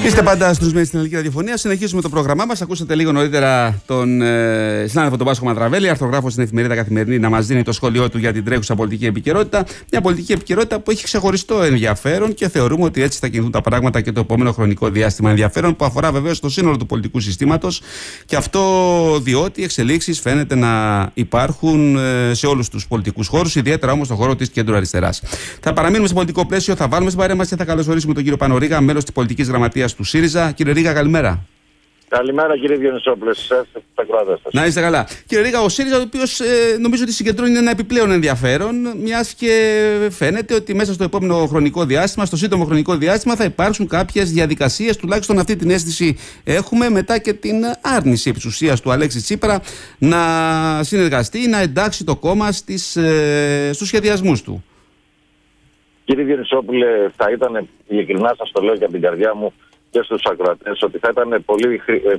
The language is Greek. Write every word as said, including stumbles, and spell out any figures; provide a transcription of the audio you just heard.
Είστε πάντα στρουσμένοι στην Ελληνική Ραδιοφωνία. Συνεχίζουμε το πρόγραμμά μας. Ακούσατε λίγο νωρίτερα τον ε, συνάδελφο τον Πάσχο Μανδραβέλη, αρθρογράφο στην εφημερίδα Καθημερινή, να μας δίνει το σχόλιο του για την τρέχουσα πολιτική επικαιρότητα. Μια πολιτική επικαιρότητα που έχει ξεχωριστό ενδιαφέρον και θεωρούμε ότι έτσι θα κινηθούν τα πράγματα και το επόμενο χρονικό διάστημα. Ενδιαφέρον που αφορά βεβαίως το σύνολο του πολιτικού συστήματος, και αυτό διότι οι εξελίξεις φαίνεται να υπάρχουν ε, σε όλους τους πολιτικούς χώρους, ιδιαίτερα όμως στον χώρο της κέντρου αριστεράς. Θα παραμείνουμε σε πολιτικό πλαίσιο, θα βάλουμε στην παρέα μας και θα καλωσορίσουμε τον κύριο Πάνο Ρήγα, μέλος της πολιτικής γραμματείας του ΣΥΡΙΖΑ. Κύριε Ρήγα, καλημέρα. Καλημέρα κύριε Διονυσόπουλε, σας τα κράτας σας. Να είστε καλά. Κύριε Ρήγα, ο ΣΥΡΙΖΑ, ο οποίος ε, νομίζω ότι συγκεντρώνει ένα επιπλέον ενδιαφέρον, μιας και φαίνεται ότι μέσα στο επόμενο χρονικό διάστημα, στο σύντομο χρονικό διάστημα, θα υπάρξουν κάποιες διαδικασίες, τουλάχιστον αυτή την αίσθηση έχουμε, μετά και την άρνηση επί της ουσίας του Αλέξη Τσίπρα να συνεργαστεί, να εντάξει το κόμμα στις, ε, στους σχεδιασμούς του. Κύριε Διονυσόπουλε, θα ήταν, ειλικρινά σας το λέω και από την καρδιά μου και στους ακροατές, ότι θα ήταν πολύ,